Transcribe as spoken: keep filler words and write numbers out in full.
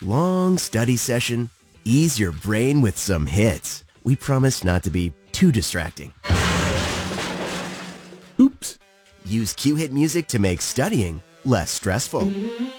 long study session? Ease your brain with some hits. We promise not to be too distracting. Oops. Use Q-Hit music to make studying less stressful.